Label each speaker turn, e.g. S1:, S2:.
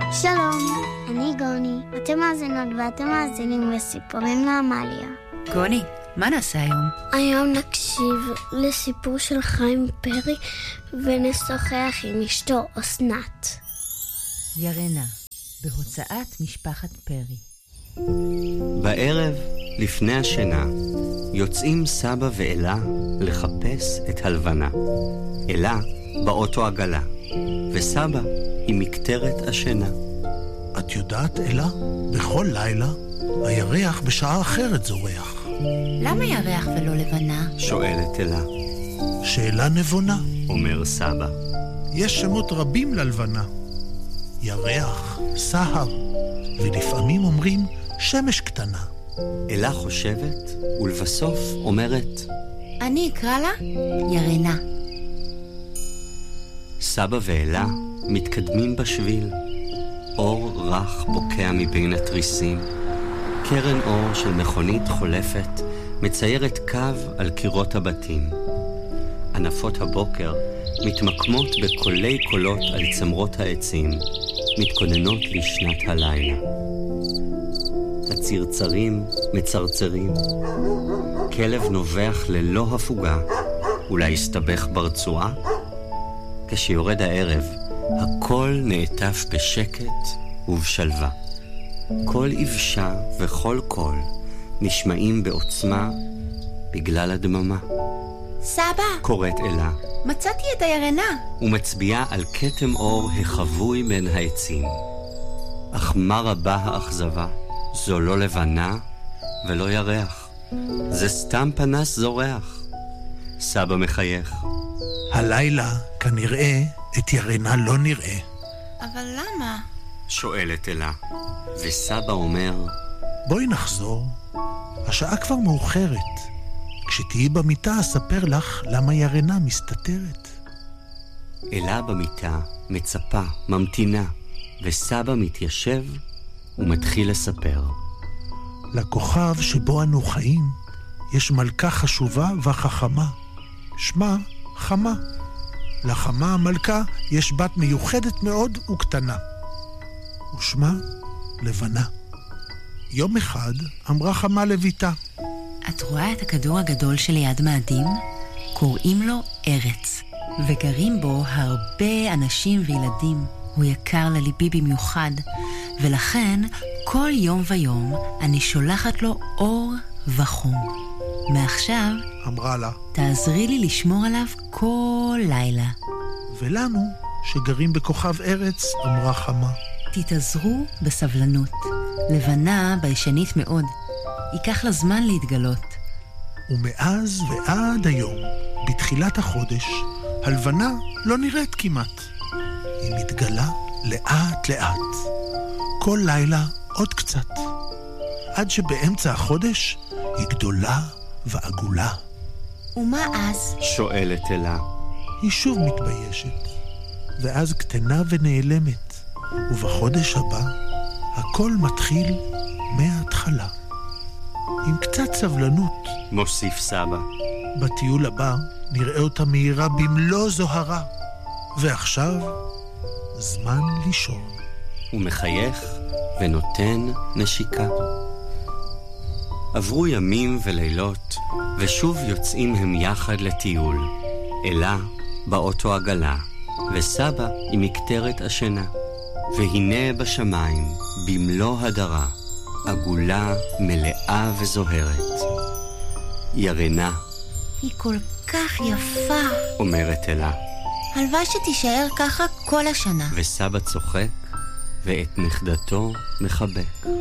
S1: שלום, אני גוני. אתם מאזינות ואתם מאזינים לסיפורים לעמליה.
S2: גוני, מה נעשה היום?
S1: היום נקשיב לסיפור של חיים פרי ונשוחח עם אשתו אסנת.
S2: ירנה, בהוצאת משפחת פרי.
S3: בערב, לפני השינה, יוצאים סבא ואלה לחפש את הלבנה. אלה באוטו עגלה, וסבא עם מקטרת השינה.
S4: את יודעת, אלה? בכל לילה הירח בשעה אחרת זורח.
S2: למה ירח ולא לבנה?
S3: שואלת אלה.
S4: שאלה נבונה,
S3: אומר סבא.
S4: יש שמות רבים ללבנה. ירח, סהר, ולפעמים אומרים שמש קטנה.
S3: אלה חושבת, ולבסוף אומרת,
S2: אני אקרא לה ירנה.
S3: סבא ואלה מתקדמים בשביל. אור רך בוקע מבין התריסים. קרן אור של מכונית חולפת מציירת קו על קירות הבתים. ענפות הבוקר מתמקמות בקולי קולות על צמרות העצים, מתכוננות לשנת הלילה. הצרצרים מצרצרים. כלב נובח ללא הפוגה, אולי הסתבך ברצועה. כשיורד הערב, הכל נעטף בשקט ובשלווה. כל יבשה וכל קול נשמעים בעוצמה בגלל הדממה.
S2: סבא,
S3: קוראת אלה,
S2: מצאתי את הירנה.
S3: ומצביעה על כתם אור החבוי בין העצים. אך מה רבה האכזבה, זו לא לבנה ולא ירח. זה סתם פנס זורח. סבא מחייך.
S4: הלילה כנראה את ירנה לא נראה.
S2: אבל למה?
S3: שואלת אלה, וסבא אומר,
S4: בואי נחזור, השעה כבר מאוחרת. כשתהיי במיטה אספר לך למה ירנה מסתתרת.
S3: אלה במיטה מצפה, ממתינה, וסבא מתיישב ומתחיל לספר.
S4: לכוכב שבו אנו חיים יש מלכה חשובה וחכמה, שמה חמה. לחמה המלכה יש בת מיוחדת מאוד וקטנה, ושמה לבנה. יום אחד אמרה חמה לביתה,
S2: את רואה את הכדור הגדול שליד מאדים? קוראים לו ארץ, וגרים בו הרבה אנשים וילדים. הוא יקר לליבי במיוחד, ולכן כל יום ויום אני שולחת לו אור וחום. מעכשיו,
S4: אמרה לה,
S2: תעזרי לי לשמור עליו כל לילה.
S4: ולנו שגרים בכוכב ארץ, אמרה חמה,
S2: תתעזרו בסבלנות. לבנה ביישנית מאוד. ייקח לה זמן להתגלות.
S4: ומאז ועד היום, בתחילת החודש, הלבנה לא נראית כמעט. היא מתגלה לאט לאט. כל לילה עוד קצת. עד שבאמצע החודש היא גדולה ועגולה.
S2: ומה אז?
S3: שואלת אלה.
S4: היא שוב מתביישת, ואז קטנה ונעלמת. ובחודש הבא, הכל מתחיל מההתחלה. עם קצת סבלנות,
S3: מוסיף סבא.
S4: בטיול הבא נראה אותה מהירה במלוא זוהרה. ועכשיו, זמן לישון.
S3: הוא מחייך ונותן נשיקה. עברו ימים ולילות, ושוב יוצאים הם יחד לטיול. אלה באוטו עגלה, וסבא עם מקטרת השינה. והנה בשמיים, במלוא הדרה, עגולה מלאה וזוהרת. ירנה,
S2: היא כל כך יפה.
S3: אומרת אלה.
S2: הלוואי שתישאר ככה כל השנה.
S3: וסבא צוחק, ואת נכדתו מחבק.